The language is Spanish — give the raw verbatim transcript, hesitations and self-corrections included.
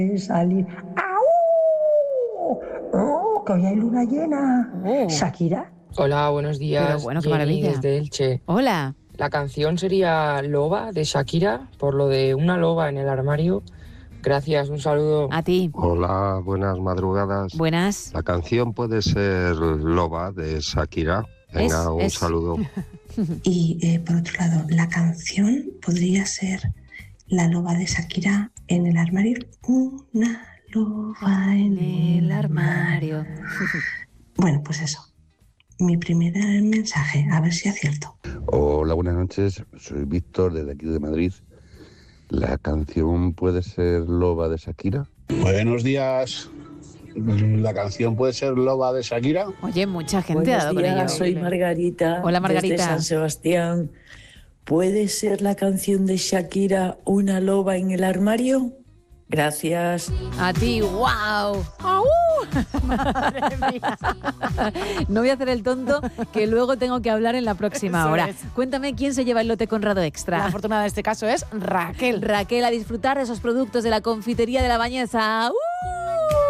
Salir. ¡Au! ¡Oh, que hoy hay luna llena! Oh. ¿Shakira? Hola, buenos días. Pero bueno, qué Jenny maravilla. desde Elche. Hola. La canción sería Loba de Shakira, por lo de una loba en el armario. Gracias, un saludo. A ti. Hola, buenas madrugadas. Buenas. La canción puede ser Loba de Shakira. Venga, Es, un es. saludo. Y eh, por otro lado, la canción podría ser La loba de Shakira en el armario. Una loba en el armario. Bueno, pues eso. Mi primer mensaje, a ver si acierto. Hola, buenas noches. Soy Víctor desde aquí de Madrid. ¿La canción puede ser Loba de Shakira? Buenos días. ¿La canción puede ser Loba de Shakira? Oye, mucha gente ha dado con ello. Soy Margarita. Hola, Margarita. Desde San Sebastián. ¿Puede ser la canción de Shakira Una loba en el armario? Gracias. A ti, wow. ¡Au! Madre mía. No voy a hacer el tonto, que luego tengo que hablar en la próxima Eso hora. es. Cuéntame quién se lleva el lote Conrado Extra. La afortunada en este caso es Raquel. Raquel, a disfrutar de esos productos de la confitería de la Bañeza. ¡Uh!